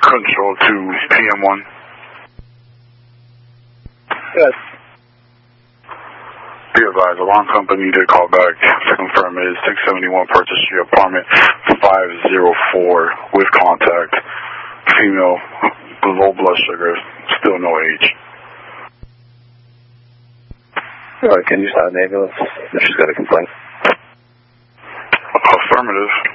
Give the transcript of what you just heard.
Control 2, PM1. Good. Be advised, alarm company did call back to confirm it is 671 Purchase Street, apartment 504 with contact. Female, low blood sugar, still no age. Alright, can you start an ambulance if she's got a complaint? Affirmative.